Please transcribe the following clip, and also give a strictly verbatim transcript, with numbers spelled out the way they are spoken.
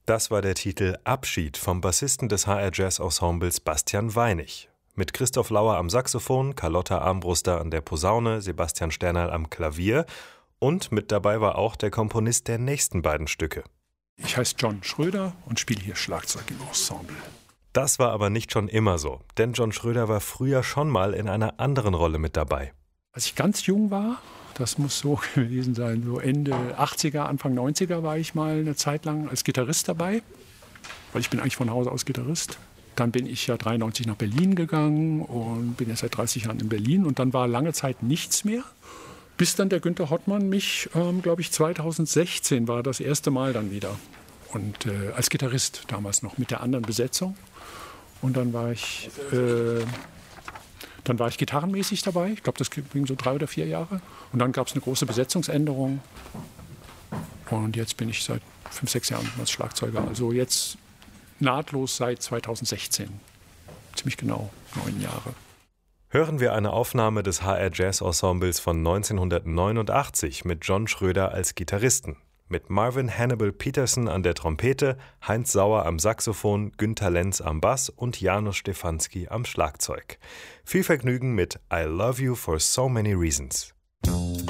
Das war der Titel Abschied vom Bassisten des H R Jazz Ensembles Bastian Weinig. Mit Christoph Lauer am Saxophon, Carlotta Armbruster an der Posaune, Sebastian Sternerl am Klavier und mit dabei war auch der Komponist der nächsten beiden Stücke. Ich heiße John Schröder und spiele hier Schlagzeug im Ensemble. Das war aber nicht schon immer so, denn John Schröder war früher schon mal in einer anderen Rolle mit dabei. Als ich ganz jung war, das muss so gewesen sein, so Ende achtziger, Anfang neunziger war ich mal eine Zeit lang als Gitarrist dabei, weil ich bin eigentlich von Hause aus Gitarrist. Dann bin ich ja dreiundneunzig nach Berlin gegangen und bin jetzt seit dreißig Jahren in Berlin. Und dann war lange Zeit nichts mehr, bis dann der Günther Hottmann mich, ähm, glaube ich, zweitausendsechzehn war das erste Mal dann wieder. Und äh, als Gitarrist damals noch mit der anderen Besetzung. Und dann war ich, äh, dann war ich gitarrenmäßig dabei. Ich glaube, das ging so drei oder vier Jahre. Und dann gab es eine große Besetzungsänderung. Und jetzt bin ich seit fünf, sechs Jahren als Schlagzeuger. Also jetzt nahtlos seit zweitausendsechzehn. Ziemlich genau neun Jahre. Hören wir eine Aufnahme des H R Jazz Ensembles von neunzehnhundertneunundachtzig mit John Schröder als Gitarristen. Mit Marvin Hannibal Peterson an der Trompete, Heinz Sauer am Saxophon, Günter Lenz am Bass und Janusz Stefanski am Schlagzeug. Viel Vergnügen mit I Love You for So Many Reasons.